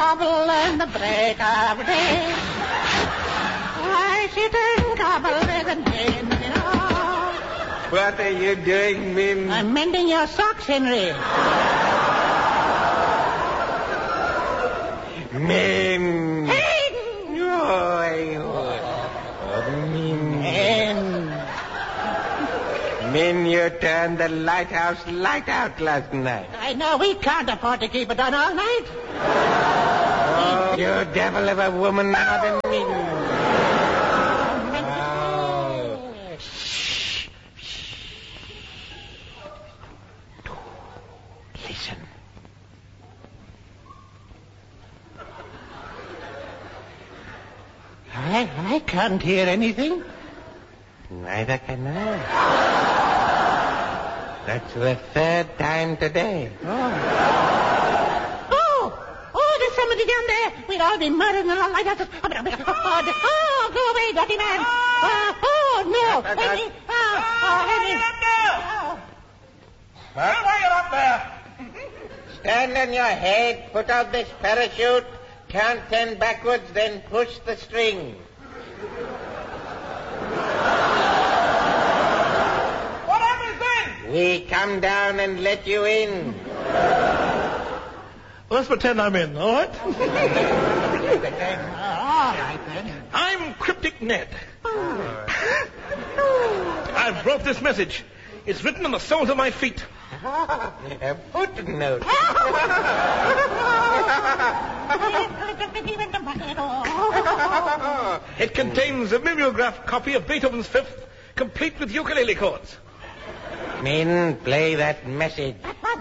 cobble and the break of day. I sit and cobble with a name, you know. What are you doing, Min? I'm mending your socks, Henry. Min. Hey! Min, you turned the lighthouse light out last night. I know we can't afford to keep it on all night. Oh, you devil of a woman, not a Min. Listen. I can't hear anything. Neither can I. That's the third time today. Oh, there's somebody down there. We'd all be murdered in the lighthouses. Oh, go away, dirty man. No. Henry. Henry. What? Why are you up there? Stand on your head, put out this parachute, count 10 backwards, then push the string. What happens then? We come down and let you in. Let's pretend I'm in, all right? All right, then. I'm Cryptic Ned. I've brought this message. It's written on the soles of my feet. A footnote. It contains a mimeograph copy of Beethoven's Fifth, complete with ukulele chords. Min, play that message.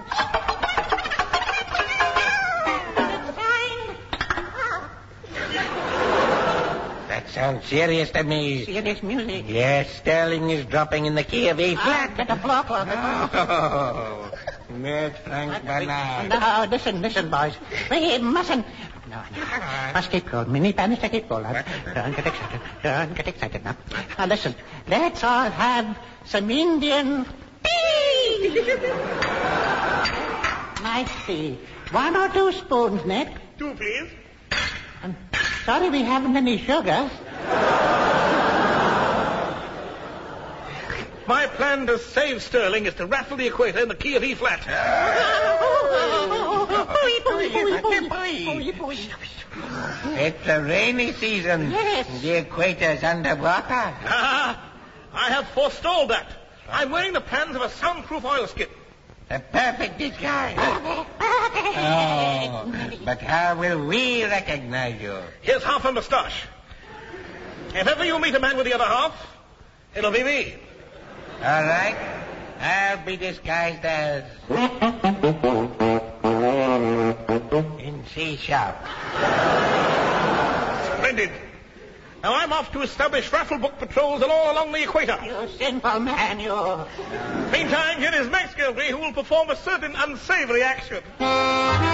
That sounds serious to me. Serious music. Yes, Sterling is dropping in the key of E flat. Get the floor cloth. Oh, Ned Frank Bernard. No, listen, boys. We mustn't. No. Must keep cool. Minnie Panic to keep cool. Don't get excited now. Now, listen. Let's all have some Indian tea. Nice tea. 1 or 2 spoons, Ned. 2, please. I'm sorry we haven't any sugar. My plan to save Sterling is to raffle the equator in the key of E flat. It's a rainy season. Yes. The equator's underwater. I have forestalled that. I'm wearing the plans of a soundproof oilskin. A perfect disguise. Oh, but how will we recognize you? Here's half a moustache. If ever you meet a man with the other half, it'll be me. All right. I'll be disguised as... in C sharp. Splendid. Now I'm off to establish raffle book patrols all along the equator. You sinful man, you. Meantime, here is Max Gilby, who will perform a certain unsavory action.